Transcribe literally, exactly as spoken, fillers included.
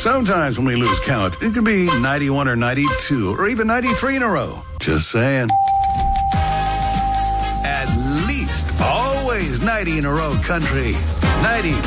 Sometimes when we lose count, it can be ninety-one or ninety-two or even ninety-three in a row. Just saying. At least always ninety in a row, country. ninety